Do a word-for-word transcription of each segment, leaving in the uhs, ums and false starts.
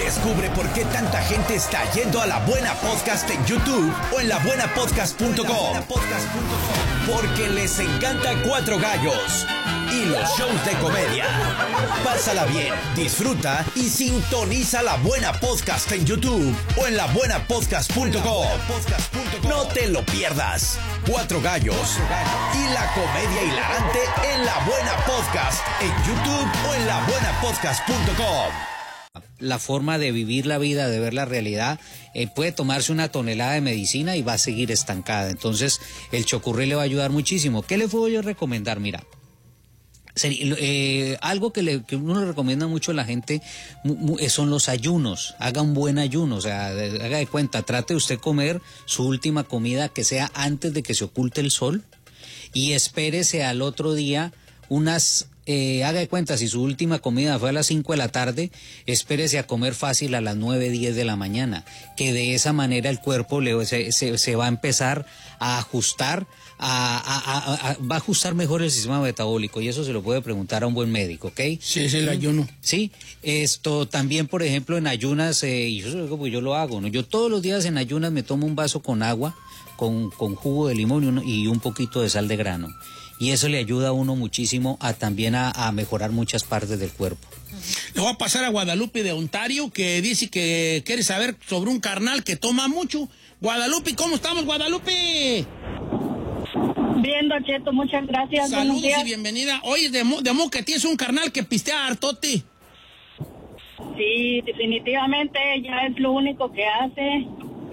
Descubre por qué tanta gente está yendo a La Buena Podcast en YouTube o en la buena podcast punto com. Porque les encanta Cuatro Gallos y los shows de comedia. Pásala bien, disfruta y sintoniza La Buena Podcast en YouTube o en la buena podcast punto com. No te lo pierdas. Cuatro Gallos y la comedia hilarante en La Buena Podcast en YouTube o en la buena podcast punto com. La forma de vivir la vida, de ver la realidad, eh, puede tomarse una tonelada de medicina y va a seguir estancada. Entonces, el chocorrol le va a ayudar muchísimo. ¿Qué le puedo yo recomendar? Mira, sería, eh, algo que, le, que uno le recomienda mucho a la gente mu, mu, son los ayunos. Haga un buen ayuno, o sea, de, haga de cuenta, trate usted comer su última comida que sea antes de que se oculte el sol y espérese al otro día unas... Eh, haga de cuenta, si su última comida fue a las cinco de la tarde, espérese a comer fácil a las nueve, diez de la mañana, que de esa manera el cuerpo le, se, se, se va a empezar a ajustar, a, a, a, a, va a ajustar mejor el sistema metabólico, y eso se lo puede preguntar a un buen médico, ¿ok? Sí, es el ayuno. Sí, esto también, por ejemplo, en ayunas, eh, y yo, pues yo lo hago, ¿no? Yo todos los días en ayunas me tomo un vaso con agua, con, con jugo de limón y un, y un poquito de sal de grano. Y eso le ayuda a uno muchísimo a también a, a mejorar muchas partes del cuerpo. Le voy a pasar a Guadalupe de Ontario, que dice que quiere saber sobre un carnal que toma mucho. Guadalupe, ¿cómo estamos, Guadalupe? Bien, Don Cheto, muchas gracias. Saludos y bienvenida. Oye, de, de mo que tienes un carnal que pistea hartote. Sí, definitivamente ya es lo único que hace.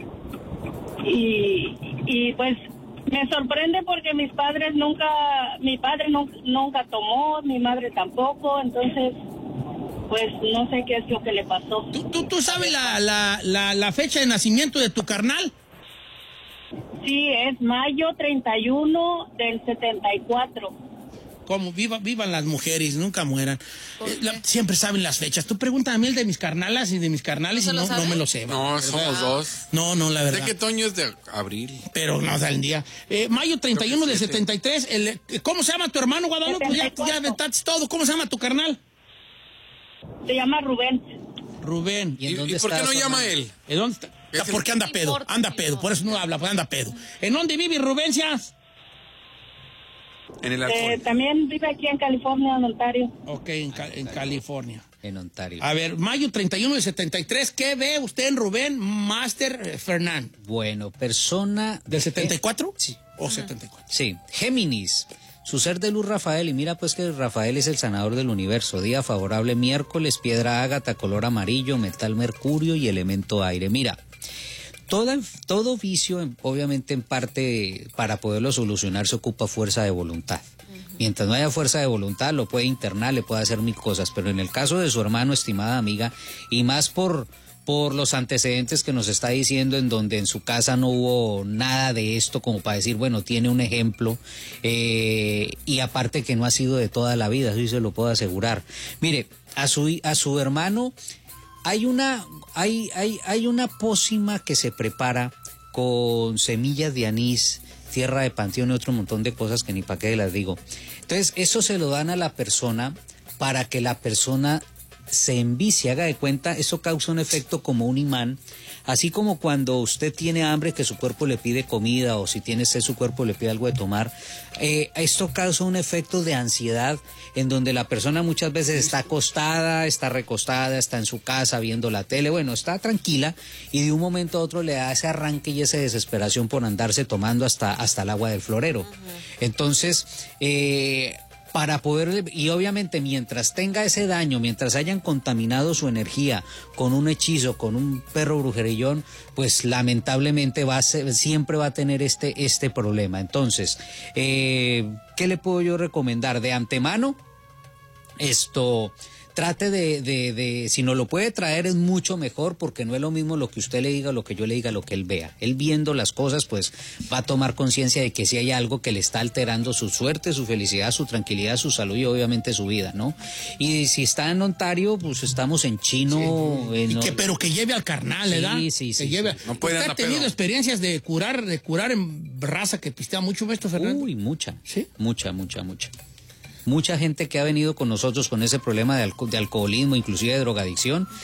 Y, y pues... me sorprende porque mis padres nunca, mi padre no, nunca tomó, mi madre tampoco, entonces, pues no sé qué es lo que le pasó. ¿Tú, tú, tú sabes la, la, la, la fecha de nacimiento de tu carnal? Sí, es mayo treinta y uno del setenta y cuatro. Como viva, vivan las mujeres, nunca mueran. Eh, la, siempre saben las fechas. Tú pregúntame a mí el de mis carnalas y de mis carnales ¿No y no, no me lo sé. No, ¿verdad? somos dos. No, no, la verdad. Sé que Toño es de abril. Pero no da el día. Eh, mayo treinta y uno del setenta y tres. El, ¿Cómo se llama tu hermano, Guadalupe? Pues ya, ya aventaste todo. ¿Cómo se llama tu carnal? Se llama Rubén. Rubén. ¿Y, ¿Y, ¿y por qué no llama él? ¿En dónde está? Es el... Porque anda pedo, anda pedo. Por eso no habla, pues anda pedo. ¿En dónde vive Rubencias? En el eh, también vive aquí en California, en Ontario. Ok, en, Ca en California. En Ontario. A ver, mayo treinta y uno del setenta y tres, ¿qué ve usted en Rubén Master Fernán? Bueno, persona... ¿Del setenta y cuatro? Sí. ¿O setenta y cuatro? Sí, Géminis. Su ser de luz Rafael, y mira pues que Rafael es el sanador del universo. Día favorable miércoles, piedra ágata, color amarillo, metal mercurio y elemento aire. Mira, todo, todo vicio, obviamente en parte, para poderlo solucionar se ocupa fuerza de voluntad. Mientras no haya fuerza de voluntad, lo puede internar, le puede hacer mil cosas, pero en el caso de su hermano, estimada amiga, y más por... por los antecedentes que nos está diciendo, en donde en su casa no hubo nada de esto como para decir, bueno, tiene un ejemplo, eh, y aparte que no ha sido de toda la vida, eso se lo puedo asegurar. Mire, a su, a su hermano hay una, hay, hay, hay una pócima que se prepara con semillas de anís, tierra de panteón y otro montón de cosas que ni para qué las digo. Entonces, eso se lo dan a la persona para que la persona se envicie, haga de cuenta, eso causa un efecto como un imán, así como cuando usted tiene hambre que su cuerpo le pide comida, o si tiene sed su cuerpo le pide algo de tomar, eh, esto causa un efecto de ansiedad en donde la persona muchas veces está acostada, está recostada, está en su casa viendo la tele, bueno, está tranquila, y de un momento a otro le da ese arranque y esa desesperación por andarse tomando hasta, hasta el agua del florero. Uh-huh. Entonces, eh... para poder, y obviamente mientras tenga ese daño, mientras hayan contaminado su energía con un hechizo, con un perro brujerillón, pues lamentablemente va a ser, siempre va a tener este, este problema. Entonces, eh, ¿qué le puedo yo recomendar? De antemano, esto... trate de, de, de, si no lo puede traer es mucho mejor, porque no es lo mismo lo que usted le diga, lo que yo le diga, lo que él vea. Él viendo las cosas, pues va a tomar conciencia de que si hay algo que le está alterando su suerte, su felicidad, su tranquilidad, su salud y obviamente su vida, ¿no? Y si está en Ontario, pues estamos en chino. Sí. En, y que, pero que lleve al carnal, ¿verdad? Sí, sí, sí. Que lleve. sí. No puede ¿Usted ha tenido pedo. experiencias de curar, de curar en raza que pistea mucho, maestro Fernando? Uy, mucha. ¿Sí? Mucha, mucha, mucha. Mucha gente que ha venido con nosotros con ese problema de, alco- de alcoholismo, inclusive de drogadicción,